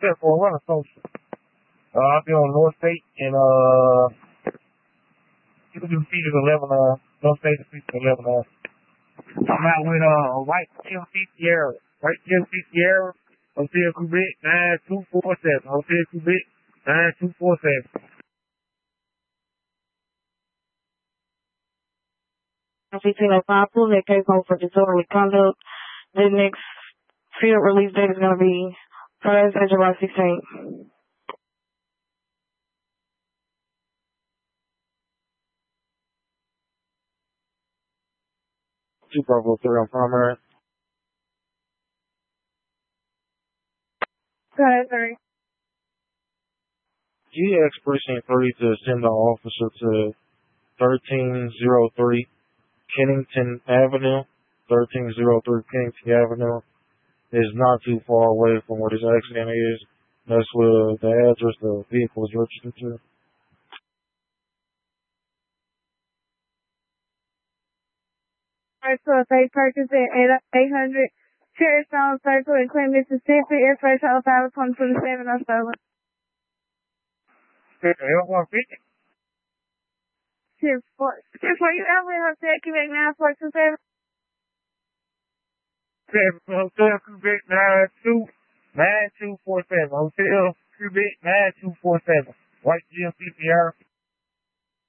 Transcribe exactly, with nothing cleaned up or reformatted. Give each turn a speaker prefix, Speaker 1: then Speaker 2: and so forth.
Speaker 1: Except for a runner social. Uh, I'll be on North State and, uh, you can do features eleven, uh, North State and features eleven, uh. I'm out with, uh, a white G M C Sierra. White G M C Sierra, Hotel Quebec nine two four seven. Hotel Quebec nine two four seven.
Speaker 2: fifteen oh five, pull that case home for disorderly conduct. The next field release date is going to be Thursday, July sixteenth.
Speaker 1: Two Bravo three on primary.
Speaker 2: Okay, sorry.
Speaker 1: G X Precinct three to send the officer to thirteen oh three Kennington Avenue. thirteen oh three Kennington Avenue is not too far away from where this accident is. That's where the address the vehicle is registered to.
Speaker 2: Alright, so if they purchase it at eight hundred Cherrystown Circle in Clinton, Mississippi, information on five twenty twenty-seven or stolen.
Speaker 1: L one fifty?
Speaker 2: Tier four. Tier four, you ever in Hotel Quebec nine four two seven?
Speaker 1: Hotel Quebec nine two nine two four seven. Hotel Quebec nine two four seven. White G M C Sierra.